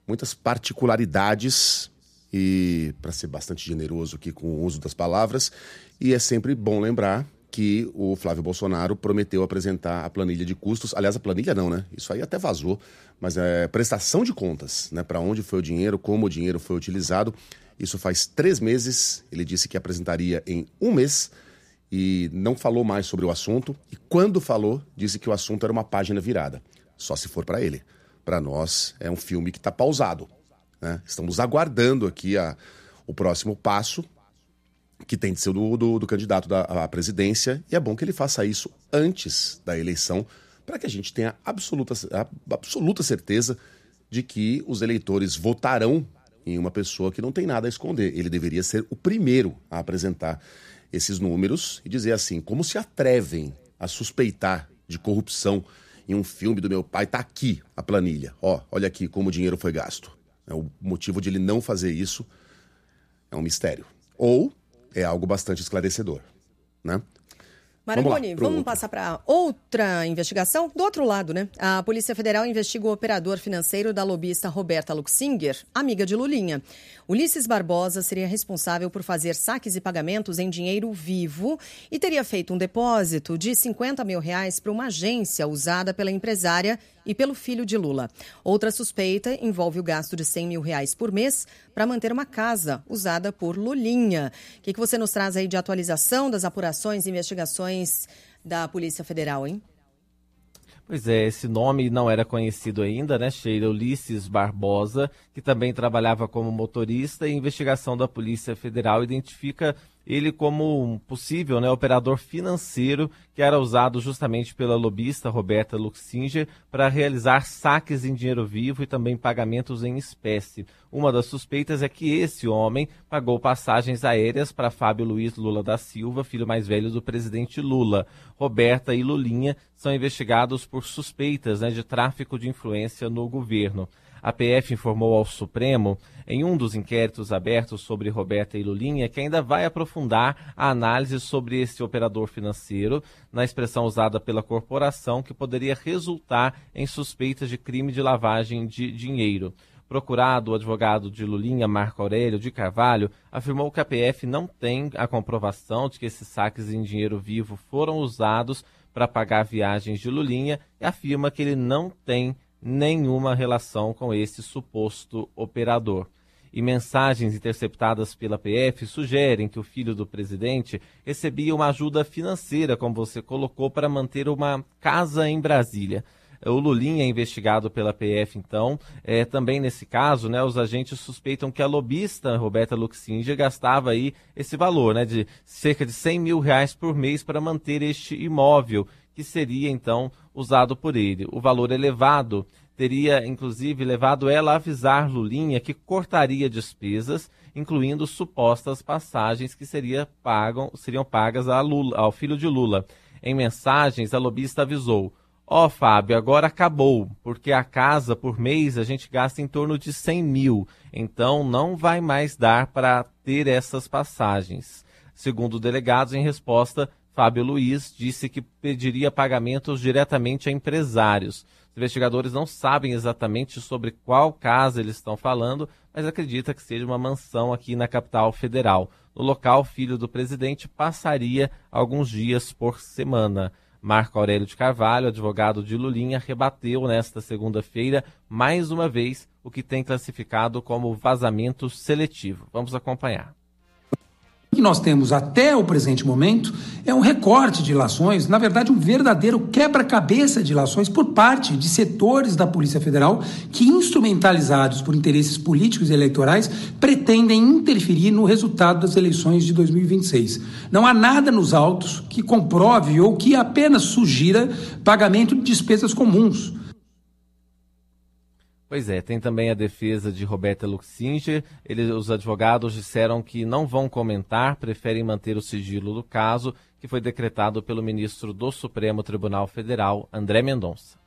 muitas particularidades e, para ser bastante generoso aqui com o uso das palavras, e é sempre bom lembrar que o Flávio Bolsonaro prometeu apresentar a planilha de custos. Aliás, a planilha não, né? Isso aí até vazou, mas é prestação de contas, né? Para onde foi o dinheiro, como o dinheiro foi utilizado. Isso faz 3 meses, ele disse que apresentaria em 1 mês e não falou mais sobre o assunto. E quando falou, disse que o assunto era uma página virada. Só se for para ele. Para nós, é um filme que está pausado, né? Estamos aguardando aqui o próximo passo, que tem de ser do candidato à presidência, e é bom que ele faça isso antes da eleição, para que a gente tenha a absoluta certeza de que os eleitores votarão em uma pessoa que não tem nada a esconder. Ele deveria ser o primeiro a apresentar esses números e dizer assim: como se atrevem a suspeitar de corrupção em um filme do meu pai? Tá aqui a planilha. Olha aqui como o dinheiro foi gasto. O motivo de ele não fazer isso é um mistério. Ou é algo bastante esclarecedor, né? Marangoni, vamos passar para outra investigação? Do outro lado, né? A Polícia Federal investiga o operador financeiro da lobista Roberta Luxinger, amiga de Lulinha. Ulisses Barbosa seria responsável por fazer saques e pagamentos em dinheiro vivo e teria feito um depósito de R$50 mil para uma agência usada pela empresária e pelo filho de Lula. Outra suspeita envolve o gasto de R$100 mil por mês para manter uma casa usada por Lulinha. O que você nos traz aí de atualização das apurações e investigações da Polícia Federal, hein? Pois é, esse nome não era conhecido ainda, né, Sheila? Ulisses Barbosa, que também trabalhava como motorista, e a investigação da Polícia Federal identifica ele como um possível, né, operador financeiro que era usado justamente pela lobista Roberta Luxinger para realizar saques em dinheiro vivo e também pagamentos em espécie. Uma das suspeitas é que esse homem pagou passagens aéreas para Fábio Luiz Lula da Silva, filho mais velho do presidente Lula. Roberta e Lulinha são investigados por suspeitas, né, de tráfico de influência no governo. A PF informou ao Supremo, em um dos inquéritos abertos sobre Roberta e Lulinha, que ainda vai aprofundar a análise sobre esse operador financeiro, na expressão usada pela corporação, que poderia resultar em suspeitas de crime de lavagem de dinheiro. Procurado, o advogado de Lulinha, Marco Aurélio de Carvalho, afirmou que a PF não tem a comprovação de que esses saques em dinheiro vivo foram usados para pagar viagens de Lulinha e afirma que ele não tem nenhuma relação com esse suposto operador. E mensagens interceptadas pela PF sugerem que o filho do presidente recebia uma ajuda financeira, como você colocou, para manter uma casa em Brasília. O Lulinha é investigado pela PF, então. Também nesse caso, né, os agentes suspeitam que a lobista Roberta Luxinger gastava aí esse valor, né, de cerca de R$100 mil por mês para manter este imóvel, que seria, então, usado por ele. O valor elevado teria, inclusive, levado ela a avisar Lulinha que cortaria despesas, incluindo supostas passagens que seriam pagas ao filho de Lula. Em mensagens, a lobista avisou: Fábio, agora acabou, porque a casa por mês a gente gasta em torno de 100 mil, então não vai mais dar para ter essas passagens. Segundo delegados, em resposta, Fábio Luiz disse que pediria pagamentos diretamente a empresários. Os investigadores não sabem exatamente sobre qual casa eles estão falando, mas acredita que seja uma mansão aqui na capital federal. No local, o filho do presidente passaria alguns dias por semana. Marco Aurélio de Carvalho, advogado de Lulinha, rebateu nesta segunda-feira, mais uma vez, o que tem classificado como vazamento seletivo. Vamos acompanhar. O que nós temos até o presente momento é um recorte de ilações, na verdade um verdadeiro quebra-cabeça de ilações por parte de setores da Polícia Federal que, instrumentalizados por interesses políticos e eleitorais, pretendem interferir no resultado das eleições de 2026. Não há nada nos autos que comprove ou que apenas sugira pagamento de despesas comuns. Pois é, tem também a defesa de Roberta Luxinger. Os advogados disseram que não vão comentar, preferem manter o sigilo do caso, que foi decretado pelo ministro do Supremo Tribunal Federal, André Mendonça.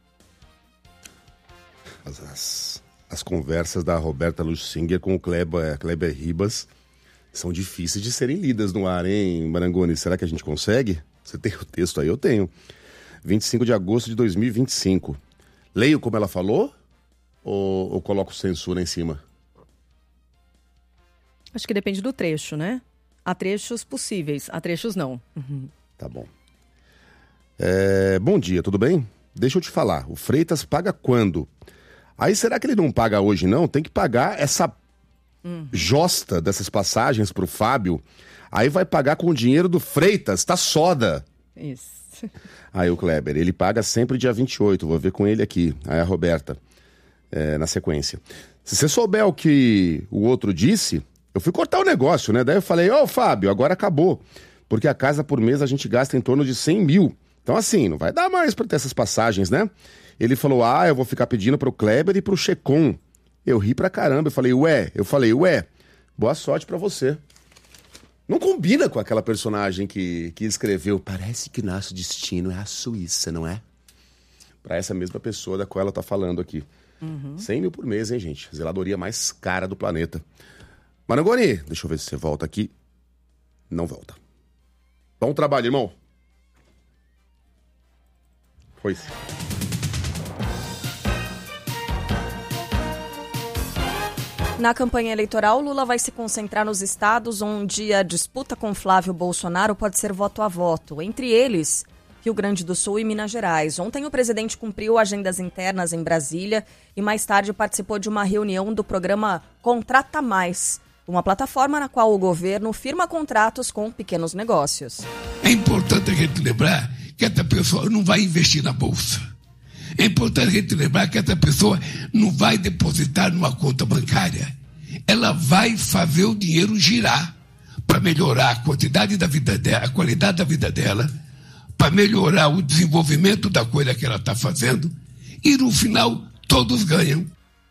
As conversas da Roberta Luxinger com o Kleber Ribas são difíceis de serem lidas no ar, hein, Marangoni? Será que a gente consegue? Você tem o texto aí? Eu tenho. 25 de agosto de 2025. Leio como ela falou? ou coloco censura em cima? Acho que depende do trecho, né? Há trechos possíveis, há trechos não. Tá bom. Bom dia, tudo bem? Deixa eu te falar, o Freitas paga quando? Aí será que ele não paga hoje não? Tem que pagar essa josta dessas passagens pro Fábio. Aí vai pagar com o dinheiro do Freitas, tá soda. Isso. Aí o Kleber, ele paga sempre dia 28, vou ver com ele aqui. Aí a Roberta, na sequência. Se você souber o que o outro disse, eu fui cortar o negócio, né? Daí eu falei, Fábio, agora acabou. Porque a casa por mês a gente gasta em torno de 100 mil. Então assim, não vai dar mais pra ter essas passagens, né? Ele falou, eu vou ficar pedindo pro Kleber e pro Checon. Eu ri pra caramba, eu falei, boa sorte pra você. Não combina com aquela personagem que escreveu, parece que nosso destino é a Suíça, não é? Pra essa mesma pessoa da qual ela tá falando aqui. 100 mil por mês, hein, gente? Zeladoria mais cara do planeta. Marangoni, deixa eu ver se você volta aqui. Não volta. Bom trabalho, irmão. Foi. Na campanha eleitoral, Lula vai se concentrar nos estados onde a disputa com Flávio Bolsonaro pode ser voto a voto. Entre eles, Rio Grande do Sul e Minas Gerais. Ontem o presidente cumpriu agendas internas em Brasília e mais tarde participou de uma reunião do programa Contrata Mais, uma plataforma na qual o governo firma contratos com pequenos negócios. É importante a gente lembrar que essa pessoa não vai investir na Bolsa. É importante a gente lembrar que essa pessoa não vai depositar numa conta bancária. Ela vai fazer o dinheiro girar para melhorar a quantidade da vida dela, a qualidade da vida dela, para melhorar o desenvolvimento da coisa que ela está fazendo e no final todos ganham.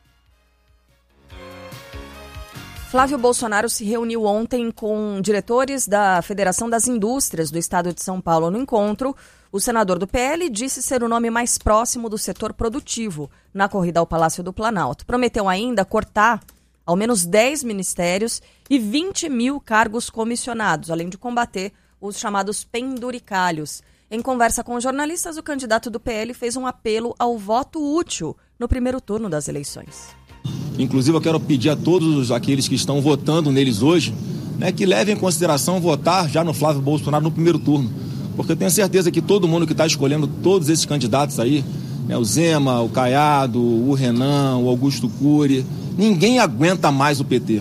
Flávio Bolsonaro se reuniu ontem com diretores da Federação das Indústrias do Estado de São Paulo. No encontro, o senador do PL disse ser o nome mais próximo do setor produtivo na corrida ao Palácio do Planalto. Prometeu ainda cortar ao menos 10 ministérios e 20 mil cargos comissionados, além de combater os chamados penduricalhos. Em conversa com jornalistas, o candidato do PL fez um apelo ao voto útil no primeiro turno das eleições. Inclusive, eu quero pedir a todos aqueles que estão votando neles hoje, que levem em consideração votar já no Flávio Bolsonaro no primeiro turno. Porque eu tenho certeza que todo mundo que está escolhendo todos esses candidatos aí, o Zema, o Caiado, o Renan, o Augusto Cury, ninguém aguenta mais o PT.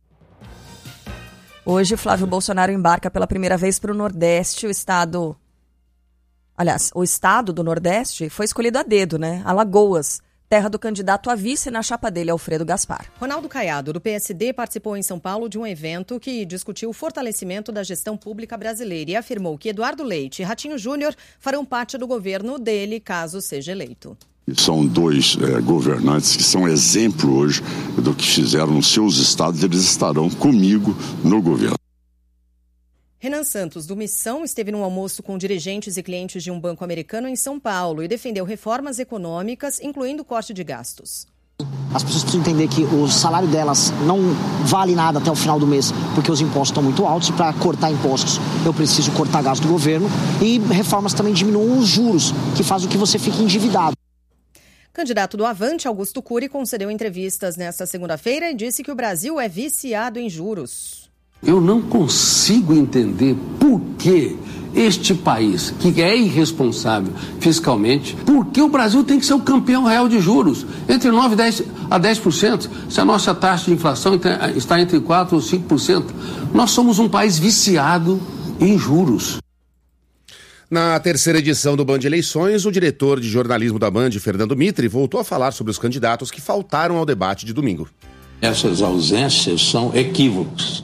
Hoje, Flávio Bolsonaro embarca pela primeira vez para o Nordeste. O estado do Nordeste foi escolhido a dedo, Alagoas, terra do candidato a vice na chapa dele, Alfredo Gaspar. Ronaldo Caiado, do PSD, participou em São Paulo de um evento que discutiu o fortalecimento da gestão pública brasileira e afirmou que Eduardo Leite e Ratinho Júnior farão parte do governo dele, caso seja eleito. São dois governantes que são exemplo hoje do que fizeram nos seus estados, eles estarão comigo no governo. Renan Santos, do Missão, esteve num almoço com dirigentes e clientes de um banco americano em São Paulo e defendeu reformas econômicas, incluindo corte de gastos. As pessoas precisam entender que o salário delas não vale nada até o final do mês, porque os impostos estão muito altos e para cortar impostos eu preciso cortar gasto do governo e reformas também diminuam os juros, que faz com que você fique endividado. Candidato do Avante, Augusto Cury, concedeu entrevistas nesta segunda-feira e disse que o Brasil é viciado em juros. Eu não consigo entender por que este país, que é irresponsável fiscalmente, por que o Brasil tem que ser o campeão real de juros? Entre 9% a 10%, se a nossa taxa de inflação está entre 4% ou 5%. Nós somos um país viciado em juros. Na terceira edição do Band Eleições, o diretor de jornalismo da Band, Fernando Mitre, voltou a falar sobre os candidatos que faltaram ao debate de domingo. Essas ausências são equívocos,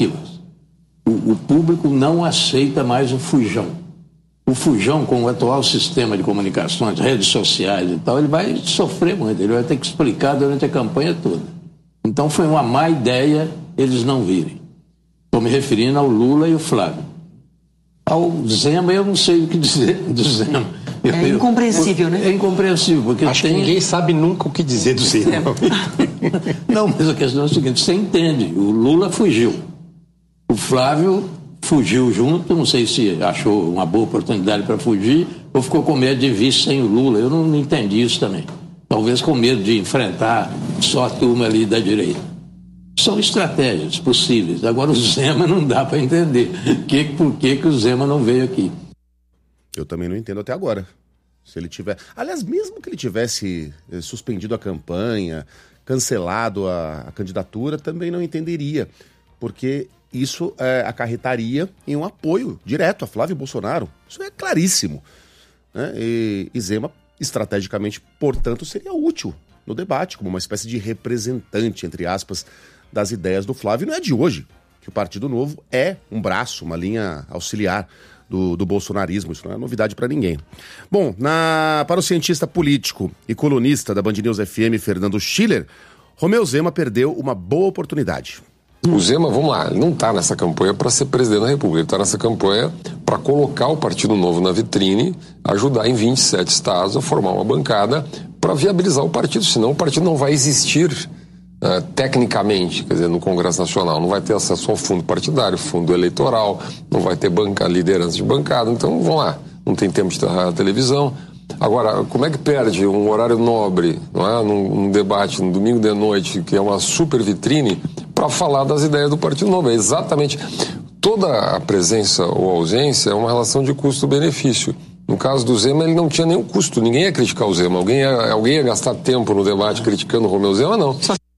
O público não aceita mais o fujão. O fujão, com o atual sistema de comunicações, redes sociais e tal, ele vai sofrer muito, ele vai ter que explicar durante a campanha toda. Então foi uma má ideia eles não virem. Estou me referindo ao Lula e o Flávio. Ao Zema, eu não sei o que dizer do Zema. É incompreensível, né? É incompreensível, porque acho que ninguém sabe nunca o que dizer do Zema. Não, mas a questão é a seguinte, você entende, o Lula fugiu. O Flávio fugiu junto, não sei se achou uma boa oportunidade para fugir ou ficou com medo de vice sem o Lula. Eu não entendi isso também. talvez com medo de enfrentar só a turma ali da direita. São estratégias possíveis. Agora o Zema não dá para entender por que o Zema não veio aqui. Eu também não entendo até agora. Se ele tiver... Aliás, mesmo que ele tivesse suspendido a campanha, cancelado a candidatura, também não entenderia, porque isso acarretaria em um apoio direto a Flávio Bolsonaro. Isso é claríssimo, né? E Zema, estrategicamente, portanto, seria útil no debate, como uma espécie de representante, entre aspas, das ideias do Flávio. E não é de hoje que o Partido Novo é um braço, uma linha auxiliar do bolsonarismo. Isso não é novidade para ninguém. Bom, para o cientista político e colunista da Band News FM, Fernando Schiller, Romeu Zema perdeu uma boa oportunidade. O Zema, vamos lá, ele não está nessa campanha para ser presidente da República, ele está nessa campanha para colocar o Partido Novo na vitrine, ajudar em 27 estados a formar uma bancada para viabilizar o partido, senão o partido não vai existir tecnicamente, quer dizer, no Congresso Nacional, não vai ter acesso ao fundo partidário, fundo eleitoral, não vai ter liderança de bancada, então vamos lá, não tem tempo de televisão. Agora, como é que perde um horário nobre, não é? Num debate, no domingo de noite, que é uma super vitrine, para falar das ideias do Partido Novo? É exatamente, toda a presença ou ausência é uma relação de custo-benefício. No caso do Zema, ele não tinha nenhum custo, ninguém ia criticar o Zema, alguém ia gastar tempo no debate criticando o Romeu Zema, não.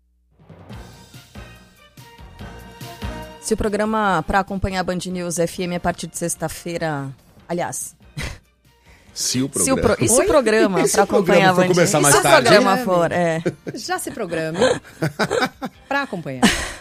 Se o programa para acompanhar a Band News FM a partir de sexta-feira, aliás... Se o programa para acompanhar a Band News... Se o programa for, Já se programa para acompanhar.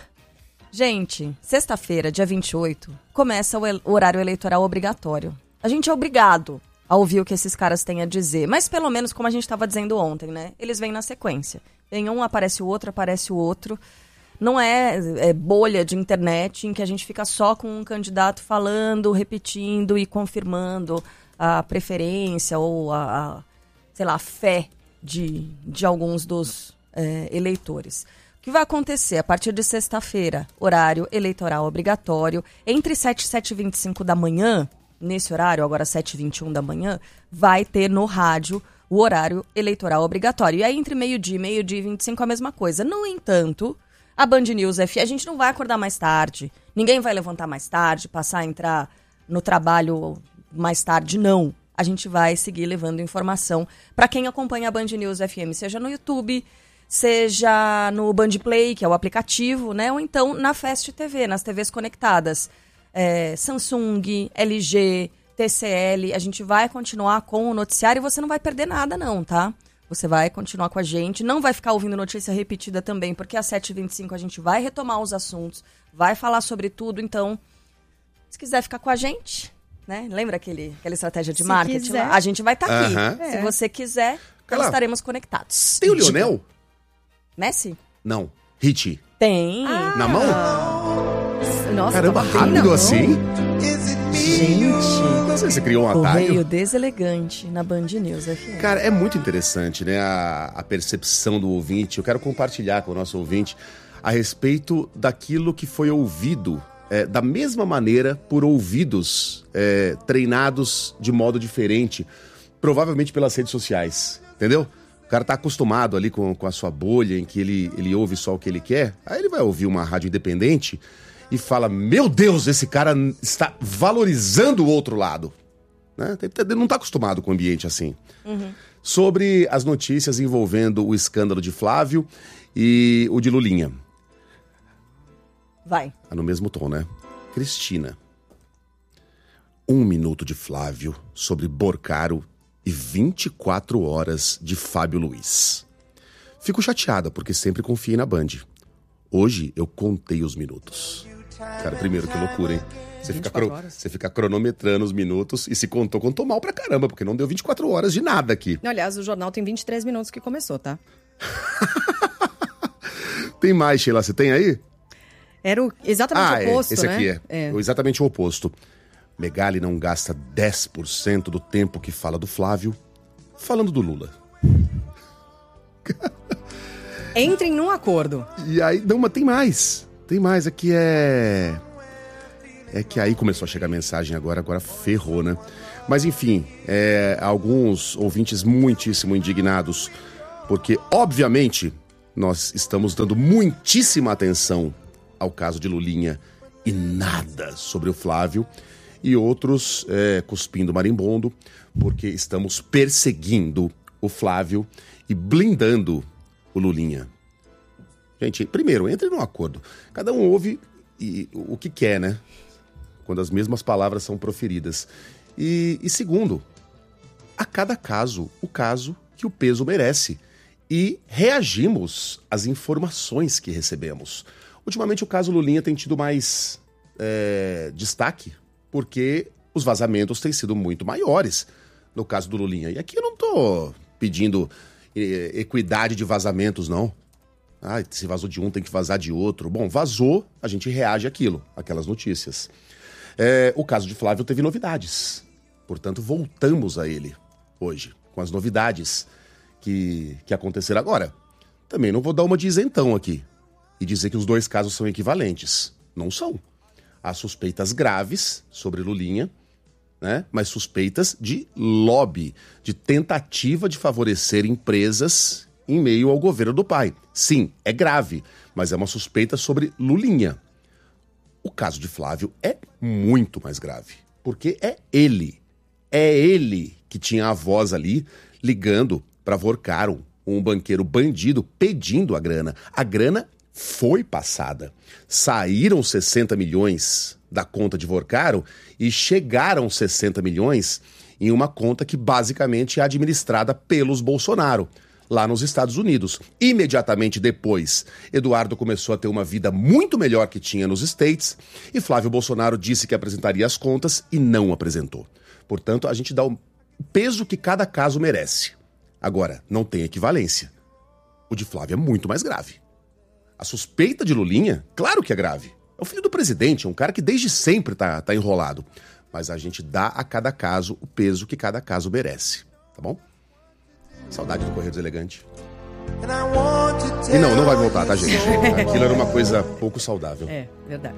Gente, sexta-feira, dia 28, começa o horário eleitoral obrigatório. A gente é obrigado a ouvir o que esses caras têm a dizer, mas pelo menos como a gente estava dizendo ontem, né? Eles vêm na sequência. Vem um, aparece o outro... Não é bolha de internet em que a gente fica só com um candidato falando, repetindo e confirmando a preferência ou a fé de alguns dos eleitores. O que vai acontecer a partir de sexta-feira, horário eleitoral obrigatório, entre 7 e 7h25 da manhã, nesse horário, agora 7h21 da manhã, vai ter no rádio o horário eleitoral obrigatório. E aí entre meio-dia e 25 a mesma coisa. No entanto... A Band News FM, a gente não vai acordar mais tarde, ninguém vai levantar mais tarde, passar a entrar no trabalho mais tarde, não. A gente vai seguir levando informação para quem acompanha a Band News FM, seja no YouTube, seja no Band Play, que é o aplicativo, né? Ou então na Fast TV, nas TVs conectadas. Samsung, LG, TCL, a gente vai continuar com o noticiário e você não vai perder nada não, tá? Você vai continuar com a gente, não vai ficar ouvindo notícia repetida também, porque às 7h25 a gente vai retomar os assuntos, vai falar sobre tudo, então, se quiser ficar com a gente, né? Lembra aquela estratégia de marketing lá? A gente vai estar aqui. Se você quiser, nós estaremos conectados. Tem o Lionel? Messi? Não. Hit? Tem. Na mão? Nossa, caramba, rápido assim? Gente, você criou um atalho. Correio deselegante na Band News FM. Cara, é muito interessante, né, a percepção do ouvinte. Eu quero compartilhar com o nosso ouvinte a respeito daquilo que foi ouvido da mesma maneira por ouvidos treinados de modo diferente, provavelmente pelas redes sociais, entendeu? O cara tá acostumado ali com a sua bolha, em que ele ouve só o que ele quer, aí ele vai ouvir uma rádio independente e fala, meu Deus, esse cara está valorizando o outro lado. Né? Ele não está acostumado com um ambiente assim. Uhum. Sobre as notícias envolvendo o escândalo de Flávio e o de Lulinha. Vai. No mesmo tom, né? Cristina. 1 minuto de Flávio sobre Borcaro e 24 horas de Fábio Luiz. Fico chateada porque sempre confiei na Band. Hoje eu contei os minutos. Cara, primeiro, que loucura, hein? Você fica cronometrando os minutos e se contou mal pra caramba, porque não deu 24 horas de nada aqui. Aliás, o jornal tem 23 minutos que começou, tá? Tem mais, Sheila, você tem aí? Era exatamente o oposto, esse né? Esse aqui exatamente o oposto. Megali não gasta 10% do tempo que fala do Flávio falando do Lula. Entrem num acordo. E aí, não, mas tem mais. Tem mais, aqui é que aí começou a chegar a mensagem agora ferrou, né? Mas enfim, alguns ouvintes muitíssimo indignados porque, obviamente, nós estamos dando muitíssima atenção ao caso de Lulinha e nada sobre o Flávio, e outros cuspindo marimbondo, porque estamos perseguindo o Flávio e blindando o Lulinha. Gente, primeiro, entre num acordo. Cada um ouve o que quer, né? Quando as mesmas palavras são proferidas. E segundo, a cada caso, o caso que o peso merece. E reagimos às informações que recebemos. Ultimamente o caso Lulinha tem tido mais destaque, porque os vazamentos têm sido muito maiores no caso do Lulinha. E aqui eu não tô pedindo equidade de vazamentos, não. Se vazou de um, tem que vazar de outro. Bom, vazou, a gente reage aquelas notícias. O caso de Flávio teve novidades. Portanto, voltamos a ele hoje, com as novidades que aconteceram agora. Também não vou dar uma de isentão aqui e dizer que os dois casos são equivalentes. Não são. Há suspeitas graves sobre Lulinha, né? Mas suspeitas de lobby, de tentativa de favorecer empresas em meio ao governo do pai. Sim, é grave, mas é uma suspeita sobre Lulinha. O caso de Flávio é muito mais grave, porque é ele que tinha a voz ali ligando para Vorcaro, um banqueiro bandido, pedindo a grana. A grana foi passada. Saíram 60 milhões da conta de Vorcaro e chegaram 60 milhões em uma conta que basicamente é administrada pelos Bolsonaro, lá nos Estados Unidos. Imediatamente depois, Eduardo começou a ter uma vida muito melhor que tinha nos States e Flávio Bolsonaro disse que apresentaria as contas e não apresentou. Portanto, a gente dá o peso que cada caso merece. Agora, não tem equivalência. O de Flávio é muito mais grave. A suspeita de Lulinha, claro que é grave. É o filho do presidente, é um cara que desde sempre tá enrolado. Mas a gente dá a cada caso o peso que cada caso merece, tá bom? Saudade do Correio Deselegante. E não vai voltar, tá, gente? Aquilo era uma coisa pouco saudável. É, verdade.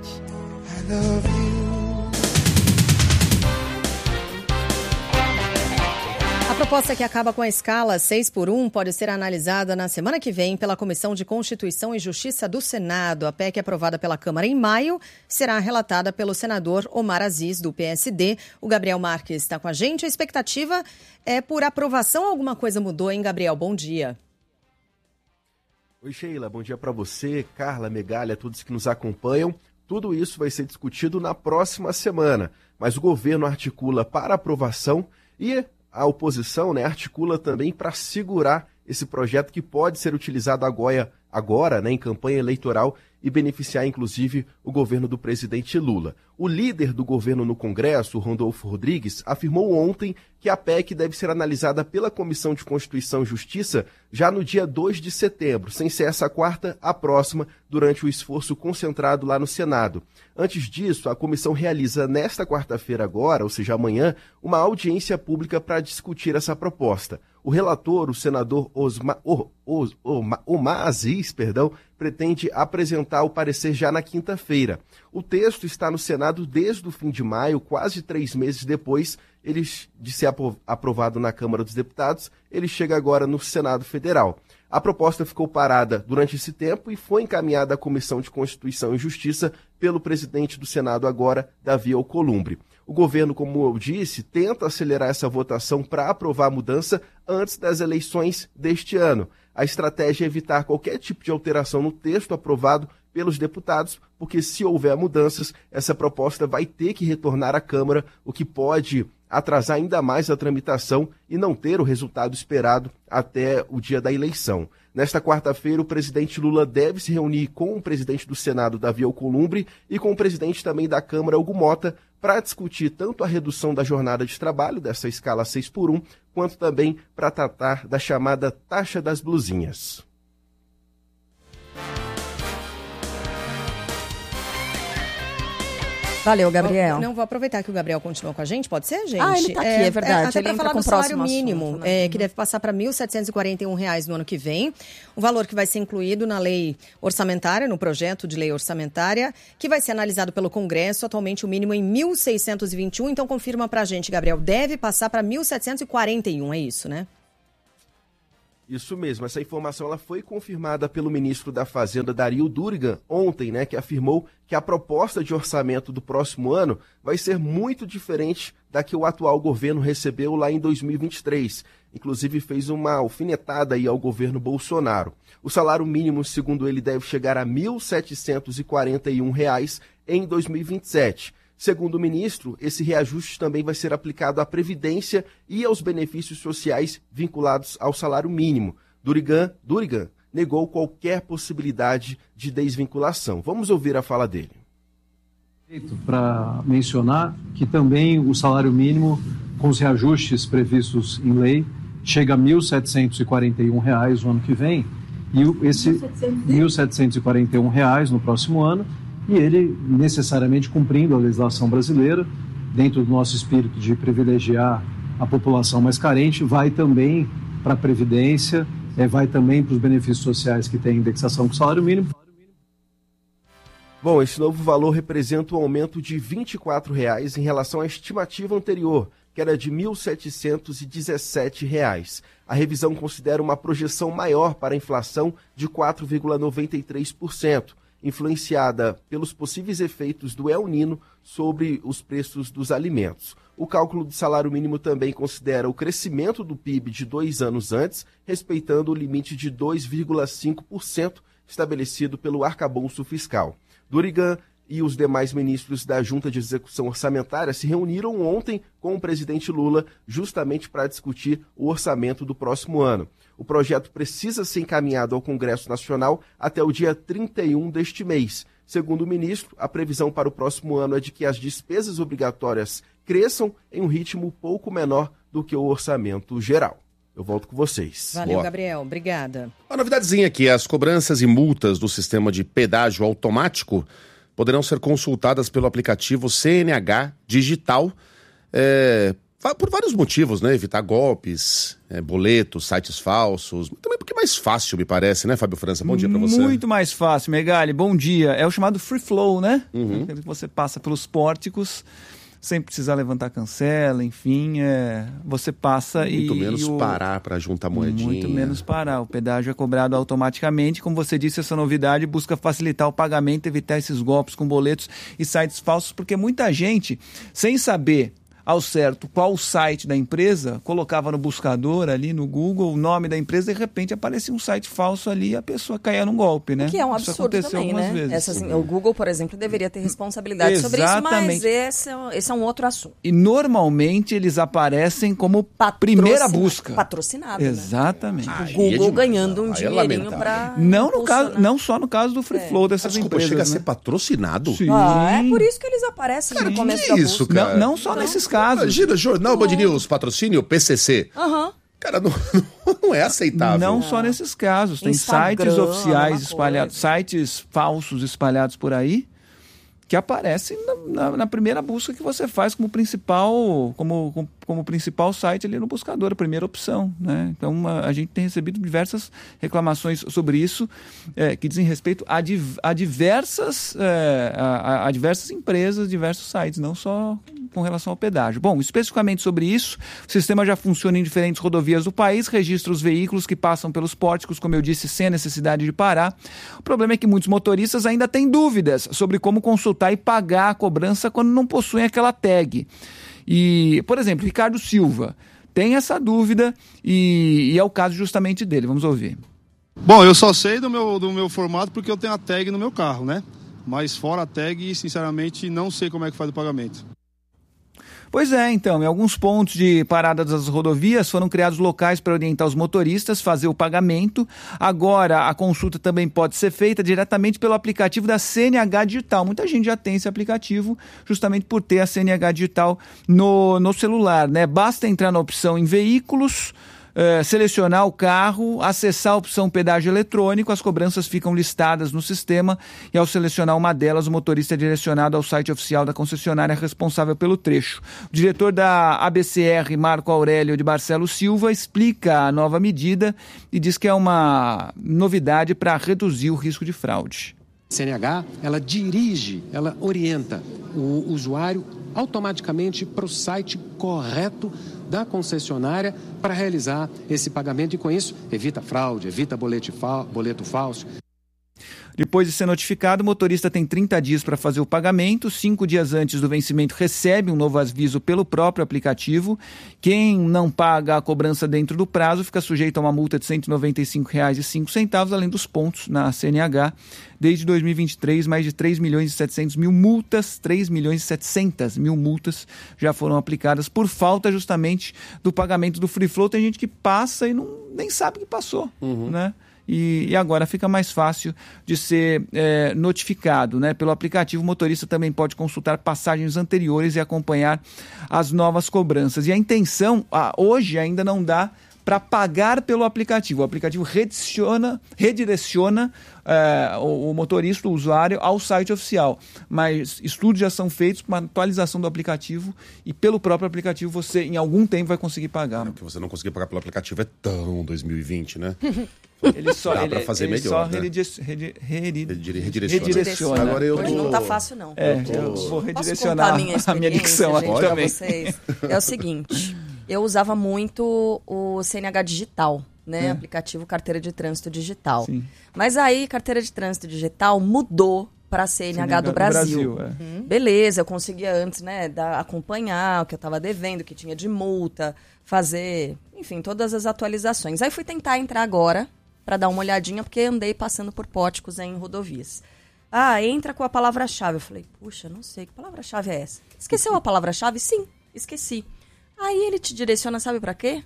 A proposta que acaba com a escala 6x1 pode ser analisada na semana que vem pela Comissão de Constituição e Justiça do Senado. A PEC aprovada pela Câmara em maio será relatada pelo senador Omar Aziz, do PSD. O Gabriel Marques está com a gente. A expectativa é por aprovação. Alguma coisa mudou, hein, Gabriel? Bom dia. Oi, Sheila. Bom dia para você, Carla, Megalha, todos que nos acompanham. Tudo isso vai ser discutido na próxima semana, mas o governo articula para aprovação e a oposição, articula também para segurar esse projeto que pode ser utilizado agora, em campanha eleitoral e beneficiar, inclusive, o governo do presidente Lula. O líder do governo no Congresso, Randolfo Rodrigues, afirmou ontem que a PEC deve ser analisada pela Comissão de Constituição e Justiça já no dia 2 de setembro, sem ser essa quarta, a próxima, durante o esforço concentrado lá no Senado. Antes disso, a comissão realiza nesta quarta-feira agora, ou seja, amanhã, uma audiência pública para discutir essa proposta. O relator, o senador Omar Aziz, pretende apresentar o parecer já na quinta-feira. O texto está no Senado desde o fim de maio, quase 3 meses depois de ser aprovado na Câmara dos Deputados, ele chega agora no Senado Federal. A proposta ficou parada durante esse tempo e foi encaminhada à Comissão de Constituição e Justiça pelo presidente do Senado agora, Davi Alcolumbre. O governo, como eu disse, tenta acelerar essa votação para aprovar a mudança antes das eleições deste ano. A estratégia é evitar qualquer tipo de alteração no texto aprovado pelos deputados, porque se houver mudanças, essa proposta vai ter que retornar à Câmara, o que pode atrasar ainda mais a tramitação e não ter o resultado esperado até o dia da eleição. Nesta quarta-feira, o presidente Lula deve se reunir com o presidente do Senado, Davi Alcolumbre, e com o presidente também da Câmara, Hugo Mota, para discutir tanto a redução da jornada de trabalho, dessa escala 6x1, quanto também para tratar da chamada taxa das blusinhas. Valeu, Gabriel. Não, vou aproveitar que o Gabriel continua com a gente, pode ser, gente? Ele está aqui, é verdade. Até para falar do salário mínimo, assunto, né? Que deve passar para R$ 1.741 no ano que vem. O valor que vai ser incluído na lei orçamentária, no projeto de lei orçamentária, que vai ser analisado pelo Congresso, atualmente o mínimo em 1.621. Então, confirma para a gente, Gabriel, deve passar para 1.741, é isso, né? Isso mesmo, essa informação ela foi confirmada pelo ministro da Fazenda, Dario Durigan, ontem, né, que afirmou que a proposta de orçamento do próximo ano vai ser muito diferente da que o atual governo recebeu lá em 2023. Inclusive fez uma alfinetada aí ao governo Bolsonaro. O salário mínimo, segundo ele, deve chegar a R$ 1.741 em 2027. Segundo o ministro, esse reajuste também vai ser aplicado à Previdência e aos benefícios sociais vinculados ao salário mínimo. Durigan negou qualquer possibilidade de desvinculação. Vamos ouvir a fala dele. Para mencionar que também o salário mínimo, com os reajustes previstos em lei, chega a R$ 1.741 no ano que vem, e esse R$ 1.741 no próximo ano, e ele necessariamente cumprindo a legislação brasileira, dentro do nosso espírito de privilegiar a população mais carente, vai também para a Previdência, vai também para os benefícios sociais que têm indexação com o salário mínimo. Bom, esse novo valor representa um aumento de R$ 24,00 em relação à estimativa anterior, que era de R$ 1.717. A revisão considera uma projeção maior para a inflação de 4,93%. Influenciada pelos possíveis efeitos do El Niño sobre os preços dos alimentos. O cálculo do salário mínimo também considera o crescimento do PIB de 2 anos antes, respeitando o limite de 2,5% estabelecido pelo arcabouço fiscal. Durigan e os demais ministros da Junta de Execução Orçamentária se reuniram ontem com o presidente Lula justamente para discutir o orçamento do próximo ano. O projeto precisa ser encaminhado ao Congresso Nacional até o dia 31 deste mês. Segundo o ministro, a previsão para o próximo ano é de que as despesas obrigatórias cresçam em um ritmo pouco menor do que o orçamento geral. Eu volto com vocês. Valeu, Gabriel. Obrigada. Uma novidadezinha aqui, as cobranças e multas do sistema de pedágio automático poderão ser consultadas pelo aplicativo CNH Digital, por vários motivos, né? Evitar golpes, boletos, sites falsos. Também porque é mais fácil, me parece, né, Fábio França? Bom dia pra você. Muito mais fácil, Megali. Bom dia. É o chamado free flow, né? Uhum. Você passa pelos pórticos sem precisar levantar cancela, enfim, você passa muito menos parar para juntar moedinha. Muito menos parar. O pedágio é cobrado automaticamente. Como você disse, essa novidade busca facilitar o pagamento, evitar esses golpes com boletos e sites falsos, porque muita gente, sem saber ao certo qual o site da empresa, colocava no buscador ali no Google o nome da empresa e de repente aparecia um site falso ali e a pessoa caía num golpe, né? Que é um absurdo também, né? O Google, por exemplo, deveria ter responsabilidade sobre isso, mas esse é um outro assunto. E normalmente eles aparecem como primeira busca. Patrocinado, Exatamente. Né? O Google ganhando um dinheirinho para... Não só no caso do free flow dessas empresas. Chega a ser patrocinado? Sim. É por isso que eles aparecem no começo da busca. Cara? Não só nesses casos. Imagina, Jornal Band News, patrocínio, PCC. Cara, não é aceitável. Não só nesses casos. Tem Instagram, sites oficiais espalhados, sites falsos espalhados por aí, que aparecem na primeira busca que você faz como principal site ali no buscador, a primeira opção, né? Então a gente tem recebido diversas reclamações sobre isso, que dizem respeito a diversas empresas, diversos sites, não só com relação ao pedágio. Bom, especificamente sobre isso, o sistema já funciona em diferentes rodovias do país, registra os veículos que passam pelos pórticos, como eu disse, sem a necessidade de parar. O problema é que muitos motoristas ainda têm dúvidas sobre como consultar e pagar a cobrança quando não possuem aquela tag. E, por exemplo, Ricardo Silva tem essa dúvida e é o caso justamente dele. Vamos ouvir. Bom, eu só sei do meu formato porque eu tenho a tag no meu carro, né? Mas fora a tag, sinceramente, não sei como é que faz o pagamento. Pois é, então, em alguns pontos de parada das rodovias foram criados locais para orientar os motoristas, fazer o pagamento. Agora, a consulta também pode ser feita diretamente pelo aplicativo da CNH Digital. Muita gente já tem esse aplicativo justamente por ter a CNH Digital no celular, né? Basta entrar na opção em veículos, selecionar o carro, acessar a opção pedágio eletrônico, as cobranças ficam listadas no sistema e ao selecionar uma delas, o motorista é direcionado ao site oficial da concessionária responsável pelo trecho. O diretor da ABCR, Marco Aurélio de Barcelos Silva, explica a nova medida e diz que é uma novidade para reduzir o risco de fraude. A CNH, ela orienta o usuário automaticamente para o site correto da concessionária para realizar esse pagamento e, com isso, evita fraude, evita boleto falso. Depois de ser notificado, o motorista tem 30 dias para fazer o pagamento. 5 dias antes do vencimento recebe um novo aviso pelo próprio aplicativo. Quem não paga a cobrança dentro do prazo fica sujeito a uma multa de R$ 195,05, além dos pontos na CNH. Desde 2023, mais de 3.700.000 multas, 3.700.000 multas já foram aplicadas por falta justamente do pagamento do Free Flow. Tem gente que passa e nem sabe que passou, né? E agora fica mais fácil de ser notificado, né? Pelo aplicativo, o motorista também pode consultar passagens anteriores e acompanhar as novas cobranças. E a intenção, hoje ainda não dá para pagar pelo aplicativo. O aplicativo redireciona o motorista, o usuário, ao site oficial. Mas estudos já são feitos com uma atualização do aplicativo e pelo próprio aplicativo você, em algum tempo, vai conseguir pagar. O que você não conseguir pagar pelo aplicativo é tão 2020, né? Dá para fazer melhor, né? Redireciona. Agora hoje não tá fácil, não. Eu vou redirecionar a minha dicção aqui também. Vocês. É o seguinte, eu usava muito o CNH digital, né? Aplicativo Carteira de Trânsito Digital. Sim. Mas aí, Carteira de Trânsito Digital mudou para CNH do Brasil. Beleza, eu conseguia antes, né, acompanhar o que eu estava devendo, o que tinha de multa, fazer, enfim, todas as atualizações. Aí fui tentar entrar agora para dar uma olhadinha, porque andei passando por pórticos em rodovias. Entra com a palavra-chave. Eu falei, puxa, não sei, que palavra-chave é essa? Esqueceu a palavra-chave? Sim, esqueci. Aí ele te direciona, sabe para quê?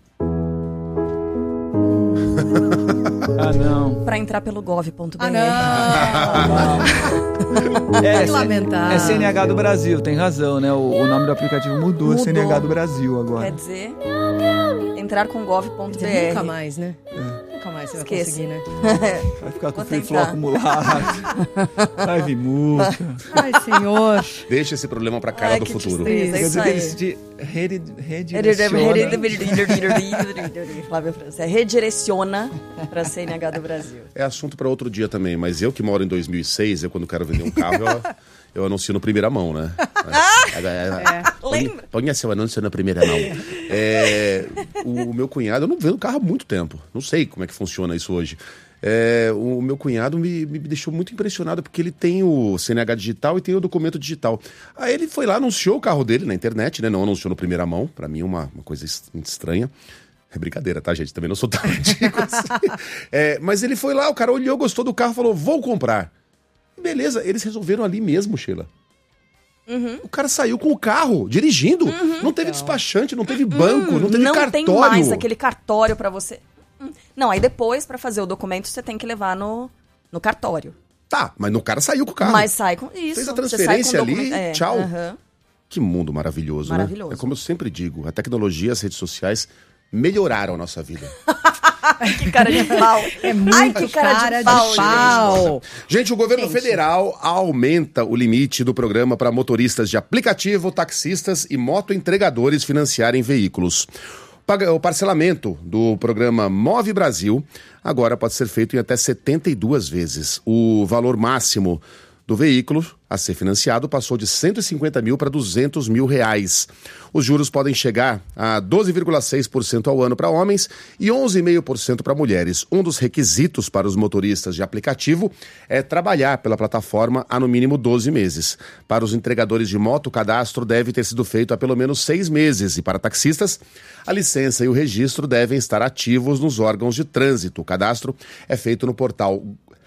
Não. Para entrar pelo gov.br. É CNH do Brasil, tem razão, né? O nome do aplicativo mudou, é CNH do Brasil agora. Quer dizer, entrar com gov.br. Nunca mais, né? Nunca mais você vai conseguir, né? Vai ficar com o Free Flow acumulado. Vai vir multa. Ai, senhor. Deixa esse problema pra cara do futuro. Tristeza, é isso aí. Redireciona pra CNH do Brasil. É assunto para outro dia também, mas eu que moro em 2006, quando quero vender um carro, eu anuncio no primeira mão, né? Lembra? Põe seu anúncio na primeira mão. O meu cunhado, eu não vendo carro há muito tempo. Não sei como é que funciona isso hoje. O meu cunhado me deixou muito impressionado, porque ele tem o CNH digital e tem o documento digital. Aí ele foi lá, anunciou o carro dele na internet, né? Não anunciou no primeira mão. Pra mim, uma coisa estranha. É brincadeira, tá, gente? Também não sou tão antigo assim. Mas ele foi lá, o cara olhou, gostou do carro, falou, vou comprar. Beleza, eles resolveram ali mesmo, Sheila. O cara saiu com o carro, dirigindo. Não teve despachante, não teve banco, não teve cartório. Não tem mais aquele cartório pra você. Não, aí depois, pra fazer o documento, você tem que levar no cartório. Tá, mas o cara saiu com o carro. Mas sai com isso. Fez a transferência ali, tchau. Que mundo maravilhoso, né? É como eu sempre digo, a tecnologia, as redes sociais melhoraram a nossa vida. Que cara de pau. É muito cara de pau. Gente, o governo federal aumenta o limite do programa para motoristas de aplicativo, taxistas e motoentregadores financiarem veículos. O parcelamento do programa Move Brasil agora pode ser feito em até 72 vezes. O valor máximo do veículo a ser financiado passou de 150 mil para 200 mil reais. Os juros podem chegar a 12,6% ao ano para homens e 11,5% para mulheres. Um dos requisitos para os motoristas de aplicativo é trabalhar pela plataforma há no mínimo 12 meses. Para os entregadores de moto, o cadastro deve ter sido feito há pelo menos 6 meses. E para taxistas, a licença e o registro devem estar ativos nos órgãos de trânsito. O cadastro é feito no portal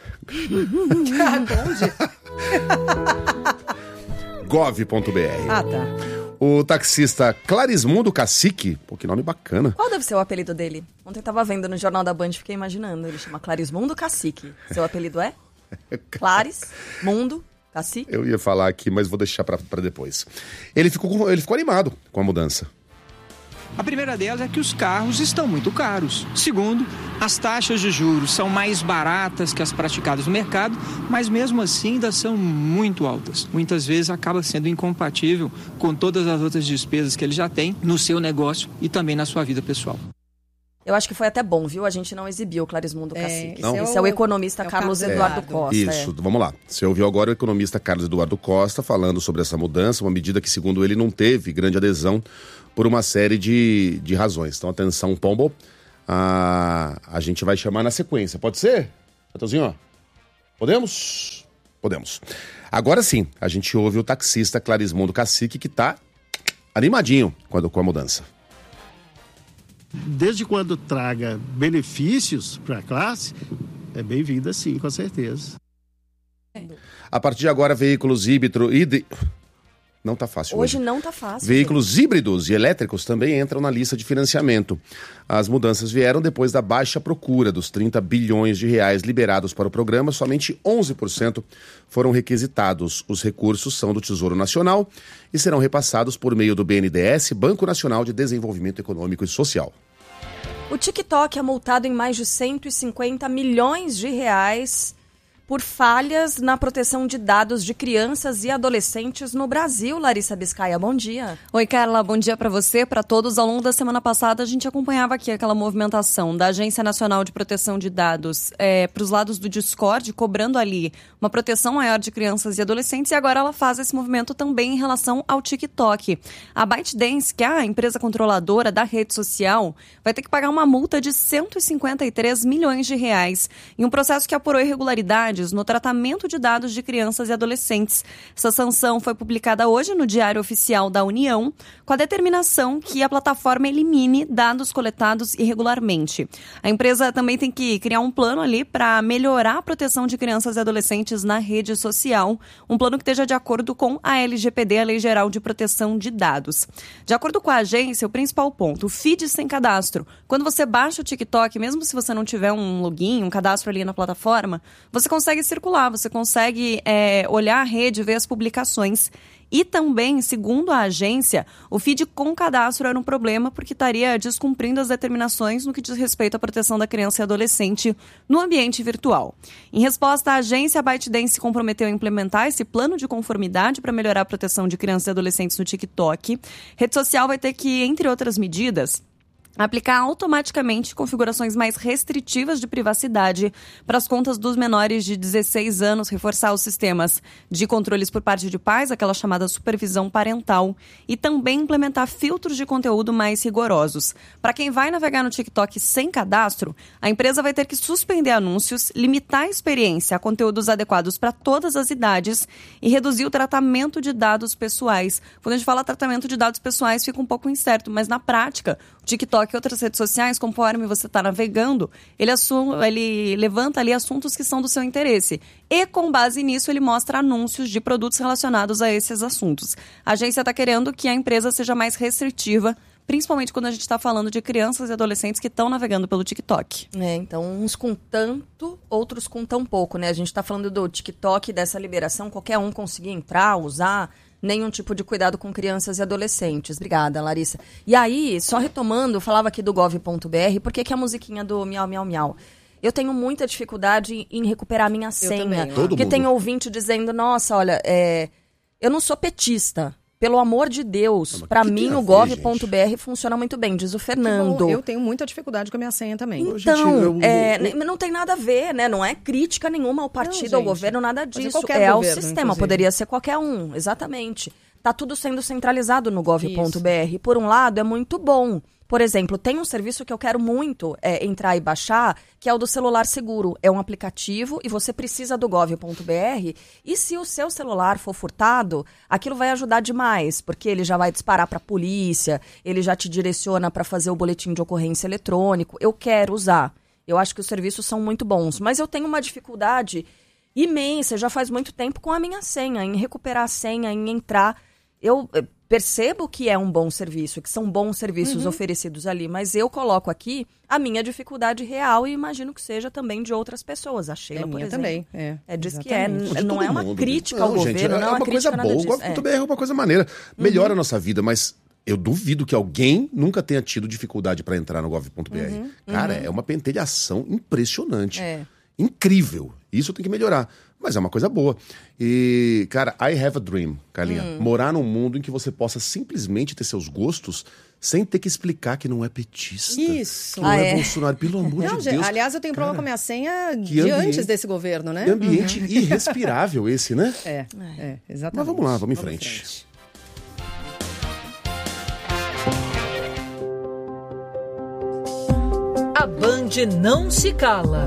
gov.br. Tá. O taxista Clarismundo Cacique, pô, que nome bacana. Qual deve ser o apelido dele? Ontem eu tava vendo no Jornal da Band, fiquei imaginando. Ele chama Clarismundo Cacique. Seu apelido é? Clarismundo Cacique? Eu ia falar aqui, mas vou deixar pra depois. Ele ficou animado com a mudança. A primeira delas é que os carros estão muito caros. Segundo, as taxas de juros são mais baratas que as praticadas no mercado, mas mesmo assim ainda são muito altas. Muitas vezes acaba sendo incompatível com todas as outras despesas que ele já tem no seu negócio e também na sua vida pessoal. Eu acho que foi até bom, viu? A gente não exibiu o Clarismundo Cacique. Esse é o economista Carlos Eduardo Costa. Isso, vamos lá. Você ouviu agora o economista Carlos Eduardo Costa falando sobre essa mudança, uma medida que, segundo ele, não teve grande adesão por uma série de razões. Então, atenção, Pombo. A gente vai chamar na sequência. Pode ser? Matheusinho, Podemos? Podemos. Agora sim, a gente ouve o taxista Clarismundo Cacique, que tá animadinho com a mudança. Desde quando traga benefícios para a classe, é bem-vinda sim, com certeza. A partir de agora, veículos híbridos... Não tá fácil hoje. Hoje não tá fácil. Veículos híbridos e elétricos também entram na lista de financiamento. As mudanças vieram depois da baixa procura. Dos 30 bilhões de reais liberados para o programa, somente 11% foram requisitados. Os recursos são do Tesouro Nacional e serão repassados por meio do BNDES, Banco Nacional de Desenvolvimento Econômico e Social. O TikTok é multado em mais de 150 milhões de reais por falhas na proteção de dados de crianças e adolescentes no Brasil. Larissa Biscaia, bom dia. Oi, Carla, bom dia para você, para todos. Ao longo da semana passada, a gente acompanhava aqui aquela movimentação da Agência Nacional de Proteção de Dados para os lados do Discord, cobrando ali uma proteção maior de crianças e adolescentes, e agora ela faz esse movimento também em relação ao TikTok. A ByteDance, que é a empresa controladora da rede social, vai ter que pagar uma multa de 153 milhões de reais em um processo que apurou irregularidades no tratamento de dados de crianças e adolescentes. Essa sanção foi publicada hoje no Diário Oficial da União, com a determinação que a plataforma elimine dados coletados irregularmente. A empresa também tem que criar um plano ali para melhorar a proteção de crianças e adolescentes na rede social, um plano que esteja de acordo com a LGPD, a Lei Geral de Proteção de Dados. De acordo com a agência, o principal ponto, o feed sem cadastro. Quando você baixa o TikTok, mesmo se você não tiver um login, um cadastro ali na plataforma, você consegue circular, você consegue olhar a rede, ver as publicações. E também, segundo a agência, o feed com cadastro era um problema porque estaria descumprindo as determinações no que diz respeito à proteção da criança e adolescente no ambiente virtual. Em resposta, a agência, a ByteDance se comprometeu a implementar esse plano de conformidade para melhorar a proteção de crianças e adolescentes no TikTok. A rede social vai ter que, entre outras medidas, aplicar automaticamente configurações mais restritivas de privacidade para as contas dos menores de 16 anos, reforçar os sistemas de controles por parte de pais, aquela chamada supervisão parental, e também implementar filtros de conteúdo mais rigorosos. Para quem vai navegar no TikTok sem cadastro, a empresa vai ter que suspender anúncios, limitar a experiência a conteúdos adequados para todas as idades e reduzir o tratamento de dados pessoais. Quando a gente fala tratamento de dados pessoais, fica um pouco incerto, mas na prática, o TikTok e outras redes sociais, conforme você está navegando, ele levanta ali assuntos que são do seu interesse. E, com base nisso, ele mostra anúncios de produtos relacionados a esses assuntos. A agência está querendo que a empresa seja mais restritiva, principalmente quando a gente está falando de crianças e adolescentes que estão navegando pelo TikTok. Então, uns com tanto, outros com tão pouco, né? A gente está falando do TikTok, dessa liberação, qualquer um conseguir entrar, usar, nenhum tipo de cuidado com crianças e adolescentes. Obrigada, Larissa. E aí, só retomando, eu falava aqui do gov.br, por que a musiquinha do miau, miau, miau? Eu tenho muita dificuldade em recuperar a minha senha. Porque tem ouvinte dizendo, nossa, olha, eu não sou petista. Pelo amor de Deus, para mim o gov.br funciona muito bem, diz o Fernando. Eu tenho muita dificuldade com a minha senha também. Então, não tem nada a ver, né? Não é crítica nenhuma ao partido, ao governo, nada disso. É ao sistema, inclusive. Poderia ser qualquer um, exatamente. Tá tudo sendo centralizado no gov.br. Por um lado, é muito bom. Por exemplo, tem um serviço que eu quero muito entrar e baixar, que é o do celular seguro. É um aplicativo e você precisa do gov.br. E se o seu celular for furtado, aquilo vai ajudar demais, porque ele já vai disparar para a polícia, ele já te direciona para fazer o boletim de ocorrência eletrônico. Eu quero usar. Eu acho que os serviços são muito bons, mas eu tenho uma dificuldade imensa, já faz muito tempo, com a minha senha, em recuperar a senha, em entrar. Eu percebo que é um bom serviço, que são bons serviços oferecidos ali, mas eu coloco aqui a minha dificuldade real e imagino que seja também de outras pessoas. A Sheila, por exemplo. Também. Diz que não é uma crítica ao governo, não é uma crítica nada disso. O é uma coisa maneira. Melhora a nossa vida, mas eu duvido que alguém nunca tenha tido dificuldade para entrar no gov.br. Cara, é uma pentelhação impressionante. Incrível. Isso tem que melhorar. Mas é uma coisa boa. E, cara, I have a dream, Carlinha. Morar num mundo em que você possa simplesmente ter seus gostos sem ter que explicar que não é petista. Isso. Que não é Bolsonaro. Pelo amor de Deus. Aliás, eu tenho problema com a minha senha antes desse governo, né? Que ambiente irrespirável esse, né? Exatamente. Mas vamos lá, vamos em frente. A Band não se cala.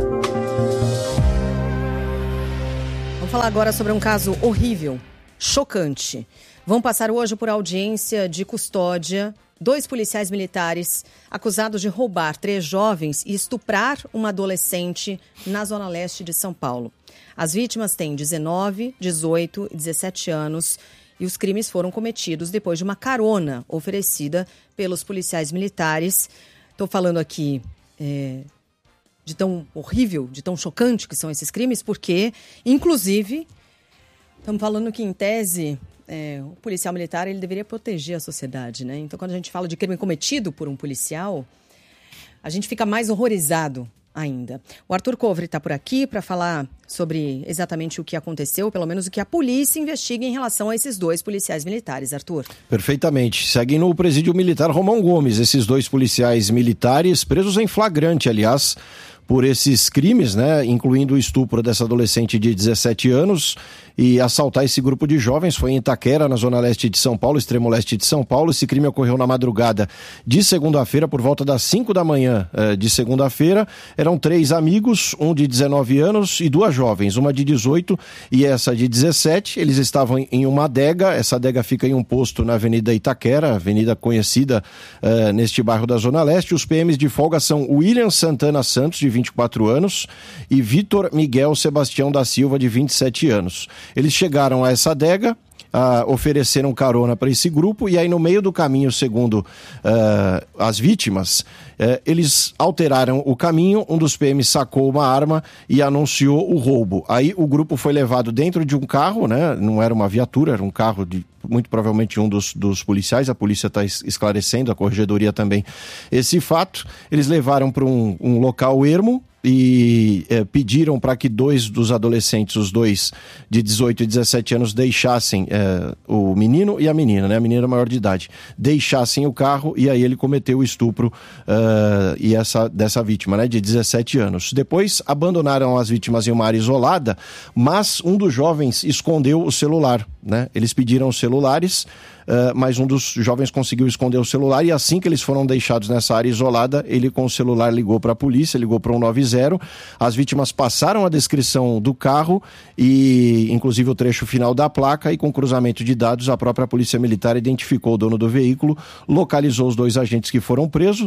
Vamos falar agora sobre um caso horrível, chocante. Vão passar hoje por audiência de custódia 2 policiais militares acusados de roubar 3 jovens e estuprar uma adolescente na zona leste de São Paulo. As vítimas têm 19, 18 e 17 anos e os crimes foram cometidos depois de uma carona oferecida pelos policiais militares. Estou falando aqui de tão horrível, de tão chocante que são esses crimes, porque, inclusive, estamos falando que, em tese, o policial militar ele deveria proteger a sociedade, né? Então, quando a gente fala de crime cometido por um policial, a gente fica mais horrorizado ainda. O Arthur Covre está por aqui para falar sobre exatamente o que aconteceu, pelo menos o que a polícia investiga em relação a esses 2 policiais militares. Arthur. Perfeitamente. Seguem no presídio militar Romão Gomes, esses 2 policiais militares presos em flagrante, aliás, por esses crimes, né, incluindo o estupro dessa adolescente de 17 anos e assaltar esse grupo de jovens. Foi em Itaquera, na zona leste de São Paulo, extremo leste de São Paulo. Esse crime ocorreu na madrugada de segunda-feira, por volta das 5 da manhã de segunda-feira. Eram 3 amigos, um de 19 anos e 2 jovens, uma de 18 e essa de 17. Eles estavam em uma adega. Essa adega fica em um posto na Avenida Itaquera, avenida conhecida neste bairro da zona leste. Os PMs de folga são William Santana Santos, de 24 anos, e Vitor Miguel Sebastião da Silva, de 27 anos. Eles chegaram a essa adega, ofereceram carona para esse grupo e aí no meio do caminho, segundo as vítimas, eles alteraram o caminho, um dos PMs sacou uma arma e anunciou o roubo. Aí o grupo foi levado dentro de um carro, né? Não era uma viatura, era um carro de muito provavelmente um dos policiais. A polícia está esclarecendo, a corregedoria também, esse fato. Eles levaram para um local ermo e pediram para que 2 dos adolescentes, os 2 de 18 e 17 anos, deixassem o menino e a menina, né? A menina maior de idade, deixassem o carro, e aí ele cometeu o estupro dessa vítima, né, de 17 anos. Depois abandonaram as vítimas em uma área isolada, mas um dos jovens escondeu o celular, né? Eles pediram os celulares, mas um dos jovens conseguiu esconder o celular, e assim que eles foram deixados nessa área isolada, ele com o celular ligou para a polícia, ligou para o 190. As vítimas passaram a descrição do carro e inclusive o trecho final da placa, e com cruzamento de dados a própria polícia militar identificou o dono do veículo, localizou os 2 agentes que foram presos.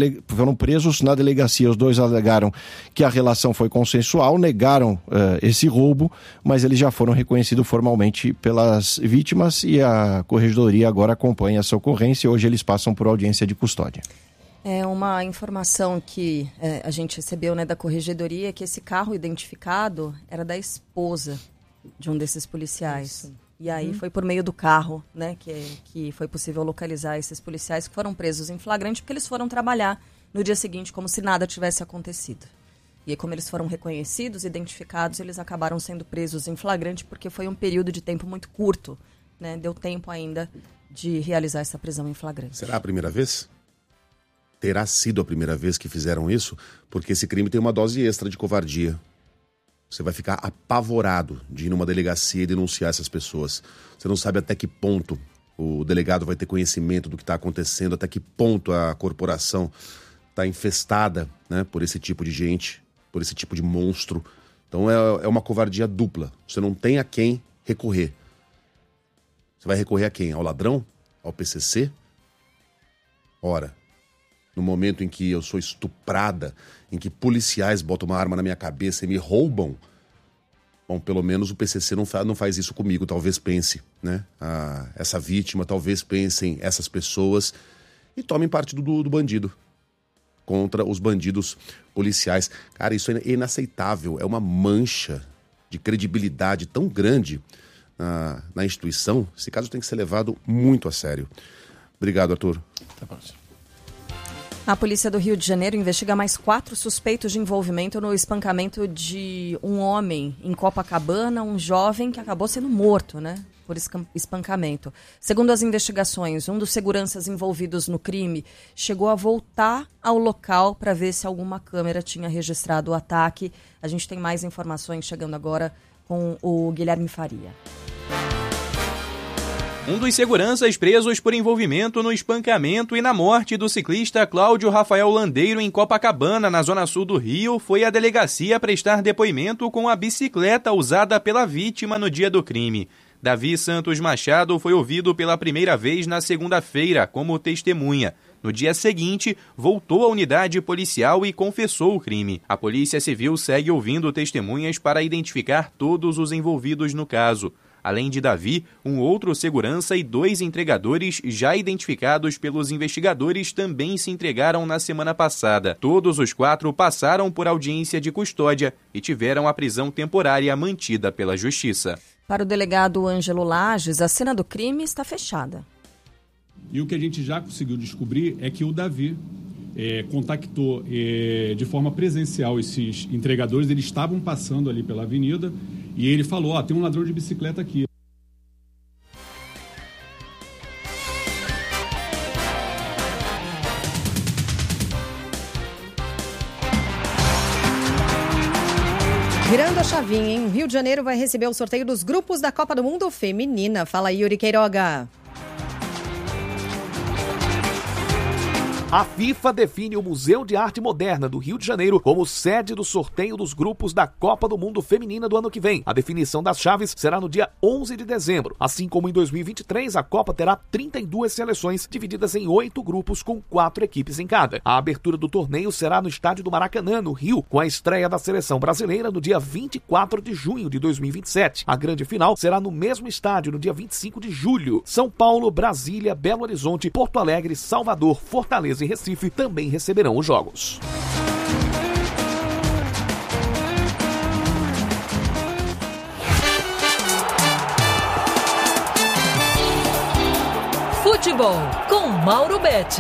Na delegacia, os 2 alegaram que a relação foi consensual, negaram esse roubo, mas eles já foram reconhecidos formalmente pelas vítimas e a corregedoria agora acompanha essa ocorrência. Hoje eles passam por audiência de custódia. Uma informação que a gente recebeu, né, da corregedoria, que esse carro identificado era da esposa de um desses policiais. Isso. E aí foi por meio do carro, né, que foi possível localizar esses policiais que foram presos em flagrante, porque eles foram trabalhar no dia seguinte como se nada tivesse acontecido. E aí, como eles foram reconhecidos, identificados, eles acabaram sendo presos em flagrante, porque foi um período de tempo muito curto, né? Deu tempo ainda de realizar essa prisão em flagrante. Será a primeira vez? Terá sido a primeira vez que fizeram isso, porque esse crime tem uma dose extra de covardia. Você vai ficar apavorado de ir numa delegacia e denunciar essas pessoas. Você não sabe até que ponto o delegado vai ter conhecimento do que está acontecendo, até que ponto a corporação está infestada, né, por esse tipo de gente, por esse tipo de monstro. Então é uma covardia dupla. Você não tem a quem recorrer. Você vai recorrer a quem? Ao ladrão? Ao PCC? Ora, no momento em que eu sou estuprada, em que policiais botam uma arma na minha cabeça e me roubam, bom, pelo menos o PCC não faz isso comigo, talvez pense, né? Essa vítima, talvez pensem essas pessoas e tomem partido do bandido contra os bandidos policiais. Cara, isso é inaceitável, é uma mancha de credibilidade tão grande na instituição. Esse caso tem que ser levado muito a sério. Obrigado, Arthur. Até a próxima. A polícia do Rio de Janeiro investiga mais 4 suspeitos de envolvimento no espancamento de um homem em Copacabana, um jovem que acabou sendo morto, por espancamento. Segundo as investigações, um dos seguranças envolvidos no crime chegou a voltar ao local para ver se alguma câmera tinha registrado o ataque. A gente tem mais informações chegando agora com o Guilherme Faria. Um dos seguranças presos por envolvimento no espancamento e na morte do ciclista Cláudio Rafael Landeiro em Copacabana, na zona sul do Rio, foi à delegacia prestar depoimento com a bicicleta usada pela vítima no dia do crime. Davi Santos Machado foi ouvido pela primeira vez na segunda-feira como testemunha. No dia seguinte, voltou à unidade policial e confessou o crime. A Polícia Civil segue ouvindo testemunhas para identificar todos os envolvidos no caso. Além de Davi, um outro segurança e 2 entregadores já identificados pelos investigadores também se entregaram na semana passada. Todos os 4 passaram por audiência de custódia e tiveram a prisão temporária mantida pela Justiça. Para o delegado Ângelo Lages, a cena do crime está fechada. E o que a gente já conseguiu descobrir é que o Davi contactou de forma presencial esses entregadores. Eles estavam passando ali pela avenida e ele falou, tem um ladrão de bicicleta aqui. Virando a chavinha, hein? O Rio de Janeiro vai receber o sorteio dos grupos da Copa do Mundo Feminina. Fala aí, Yuri Queiroga. A FIFA define o Museu de Arte Moderna do Rio de Janeiro como sede do sorteio dos grupos da Copa do Mundo Feminina do ano que vem. A definição das chaves será no dia 11 de dezembro. Assim como em 2023, a Copa terá 32 seleções divididas em 8 grupos com 4 equipes em cada. A abertura do torneio será no estádio do Maracanã, no Rio, com a estreia da seleção brasileira no dia 24 de junho de 2027. A grande final será no mesmo estádio no dia 25 de julho. São Paulo, Brasília, Belo Horizonte, Porto Alegre, Salvador, Fortaleza e Recife também receberão os jogos. Futebol com Mauro Betting.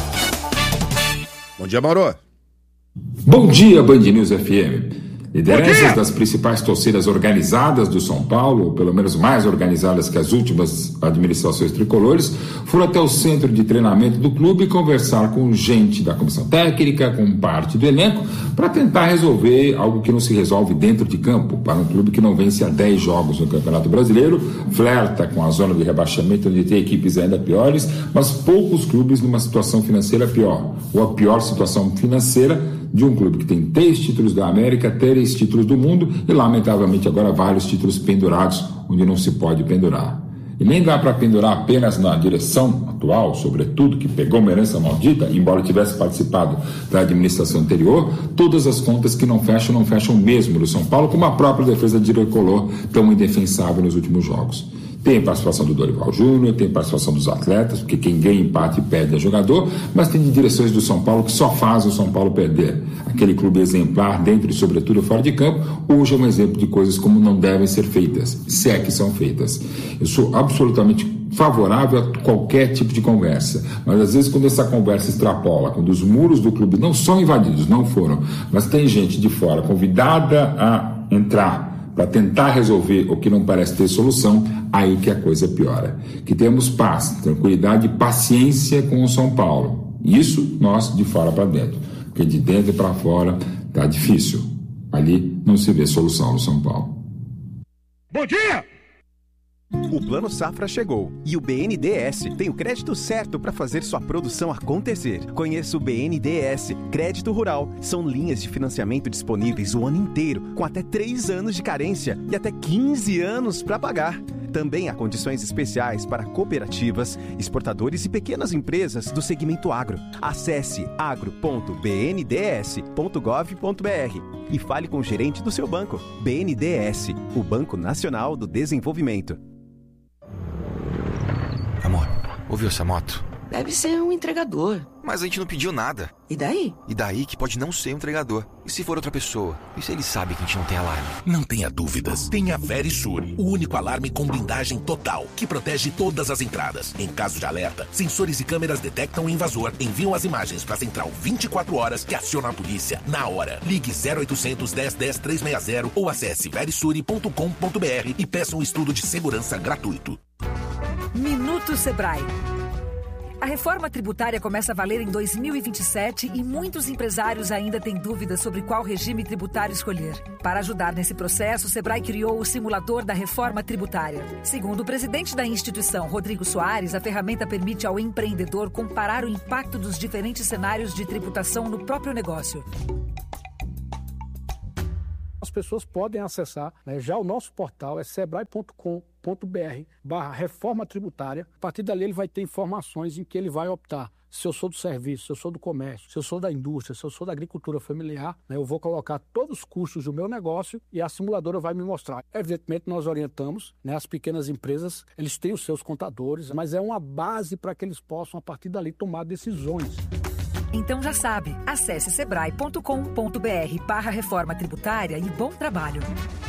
Bom dia, Mauro. Bom dia, Band News FM. Lideranças das principais torcidas organizadas do São Paulo, ou pelo menos mais organizadas que as últimas administrações tricolores, foram até o centro de treinamento do clube conversar com gente da comissão técnica, com parte do elenco, para tentar resolver algo que não se resolve dentro de campo, para um clube que não vence há 10 jogos no Campeonato Brasileiro, flerta com a zona de rebaixamento, onde tem equipes ainda piores, mas poucos clubes numa situação financeira pior, ou a pior situação financeira de um clube que tem 3 títulos da América, 3 títulos do mundo e, lamentavelmente, agora vários títulos pendurados onde não se pode pendurar. E nem dá para pendurar apenas na direção atual, sobretudo, que pegou uma herança maldita, embora tivesse participado da administração anterior. Todas as contas que não fecham mesmo no São Paulo, como a própria defesa de tricolor, tão indefensável nos últimos jogos. Tem participação do Dorival Júnior, tem participação dos atletas, porque quem ganha empate perde é jogador, mas tem direções do São Paulo que só fazem o São Paulo perder. Aquele clube exemplar, dentro e sobretudo fora de campo, hoje é um exemplo de coisas como não devem ser feitas, se é que são feitas. Eu sou absolutamente favorável a qualquer tipo de conversa, mas às vezes quando essa conversa extrapola, quando os muros do clube não são invadidos, não foram, mas tem gente de fora convidada a entrar para tentar resolver o que não parece ter solução, aí que a coisa piora. Que temos paz, tranquilidade e paciência com o São Paulo. Isso nós de fora para dentro. Porque de dentro para fora tá difícil. Ali não se vê solução no São Paulo. Bom dia! O Plano Safra chegou e o BNDES tem o crédito certo para fazer sua produção acontecer. Conheça o BNDES Crédito Rural. São linhas de financiamento disponíveis o ano inteiro, com até 3 anos de carência e até 15 anos para pagar. Também há condições especiais para cooperativas, exportadores e pequenas empresas do segmento agro. Acesse agro.bnds.gov.br e fale com o gerente do seu banco. BNDES, o Banco Nacional do Desenvolvimento. Amor, ouviu essa moto? Deve ser um entregador. Mas a gente não pediu nada. E daí? E daí que pode não ser um entregador. E se for outra pessoa? E se ele sabe que a gente não tem alarme? Não tenha dúvidas. Tenha a Verisure, o único alarme com blindagem total, que protege todas as entradas. Em caso de alerta, sensores e câmeras detectam o invasor, enviam as imagens para a central 24 horas que aciona a polícia na hora. Ligue 0800 10 10 360 ou acesse verisure.com.br e peça um estudo de segurança gratuito. Minuto Sebrae. A reforma tributária começa a valer em 2027 e muitos empresários ainda têm dúvidas sobre qual regime tributário escolher. Para ajudar nesse processo, o Sebrae criou o simulador da reforma tributária. Segundo o presidente da instituição, Rodrigo Soares, a ferramenta permite ao empreendedor comparar o impacto dos diferentes cenários de tributação no próprio negócio. As pessoas podem acessar, já o nosso portal é sebrae.com.br/reforma tributária. A partir dali ele vai ter informações em que ele vai optar. Se eu sou do serviço, se eu sou do comércio, se eu sou da indústria, se eu sou da agricultura familiar, eu vou colocar todos os custos do meu negócio e a simuladora vai me mostrar. Evidentemente, nós orientamos as pequenas empresas, eles têm os seus contadores, mas é uma base para que eles possam, a partir dali, tomar decisões. Então já sabe, acesse sebrae.com.br/reforma tributária e bom trabalho.